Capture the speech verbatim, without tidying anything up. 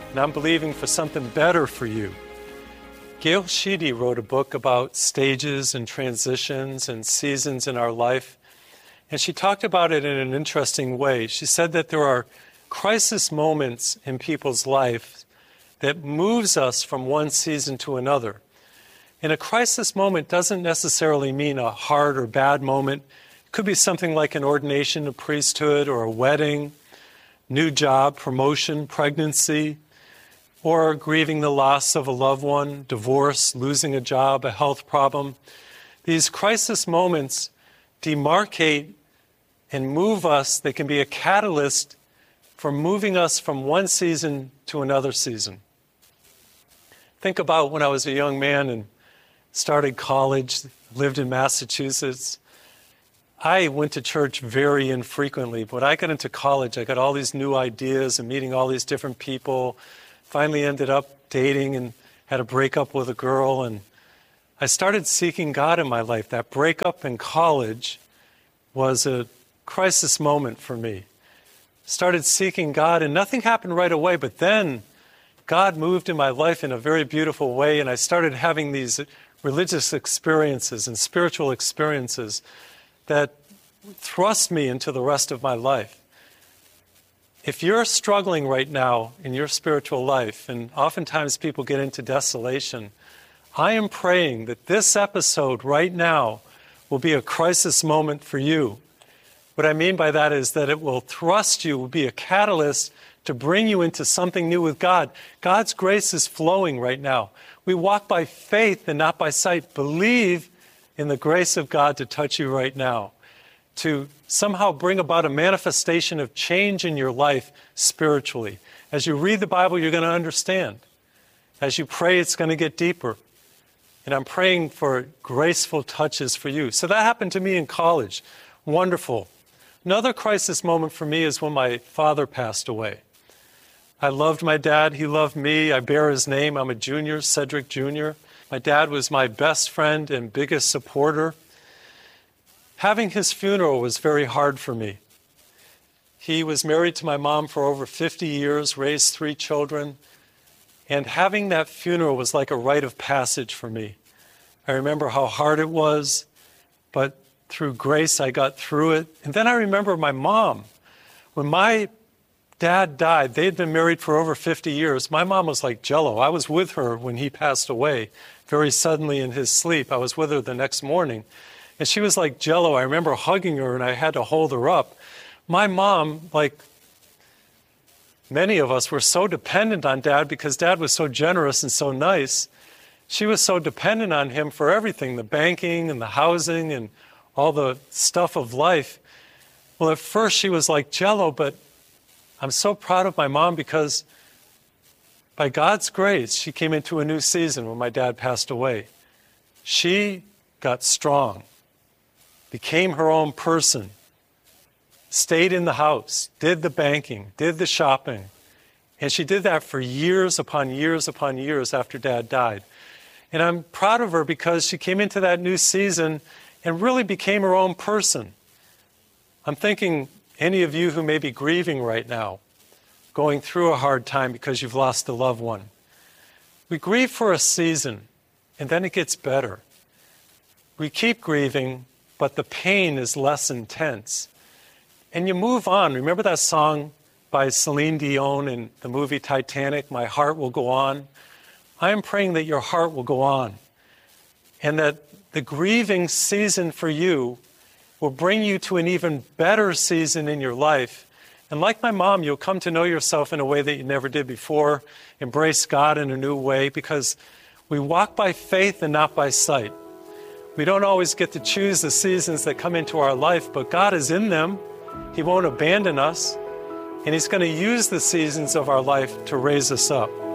and I'm believing for something better for you. Gail Sheedy wrote a book about stages and transitions and seasons in our life, and she talked about it in an interesting way. She said that there are crisis moments in people's life that moves us from one season to another. And a crisis moment doesn't necessarily mean a hard or bad moment. It could be something like an ordination to priesthood or a wedding, new job, promotion, pregnancy, or grieving the loss of a loved one, divorce, losing a job, a health problem. These crisis moments demarcate and move us. They can be a catalyst for moving us from one season to another season. Think about when I was a young man and started college, lived in Massachusetts. I went to church very infrequently, but when I got into college, I got all these new ideas and meeting all these different people. Finally ended up dating and had a breakup with a girl, and I started seeking God in my life. That breakup in college was a crisis moment for me. Started seeking God, and nothing happened right away, but then God moved in my life in a very beautiful way, and I started having these religious experiences and spiritual experiences that thrust me into the rest of my life. If you're struggling right now in your spiritual life, and oftentimes people get into desolation, I am praying that this episode right now will be a crisis moment for you. What I mean by that is that it will thrust you, will be a catalyst to bring you into something new with God. God's grace is flowing right now. We walk by faith and not by sight. Believe in the grace of God to touch you right now, to somehow bring about a manifestation of change in your life spiritually. As you read the Bible, you're going to understand. As you pray, it's going to get deeper. And I'm praying for graceful touches for you. So that happened to me in college. Wonderful. Another crisis moment for me is when my father passed away. I loved my dad. He loved me. I bear his name. I'm a junior, Cedric Junior My dad was my best friend and biggest supporter. Having his funeral was very hard for me. He was married to my mom for over fifty years, raised three children, and having that funeral was like a rite of passage for me. I remember how hard it was, but through grace I got through it. And then I remember my mom. When my dad died, they'd been married for over fifty years. My mom was like Jell-O. I was with her when he passed away, very suddenly in his sleep. I was with her the next morning. And she was like Jell-O. I remember hugging her, and I had to hold her up. My mom, like many of us, were so dependent on Dad because Dad was so generous and so nice. She was so dependent on him for everything, the banking and the housing and all the stuff of life. Well, at first she was like Jell-O, but I'm so proud of my mom because by God's grace, she came into a new season when my dad passed away. She got strong, became her own person, stayed in the house, did the banking, did the shopping. And she did that for years upon years upon years after Dad died. And I'm proud of her because she came into that new season and really became her own person. I'm thinking any of you who may be grieving right now, going through a hard time because you've lost a loved one. We grieve for a season, and then it gets better. We keep grieving, but the pain is less intense. And you move on. Remember that song by Celine Dion in the movie Titanic, My Heart Will Go On? I am praying that your heart will go on, and that the grieving season for you will bring you to an even better season in your life. And like my mom, you'll come to know yourself in a way that you never did before, embrace God in a new way, because we walk by faith and not by sight. We don't always get to choose the seasons that come into our life, but God is in them. He won't abandon us, and He's going to use the seasons of our life to raise us up.